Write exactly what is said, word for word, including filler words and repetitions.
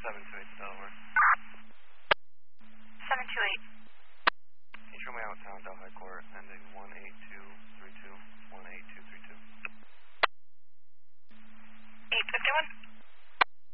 seven two eight Delaware. seven two eight. Can you show me out sound Delhi Court ending one eight two three two, one eight two three two?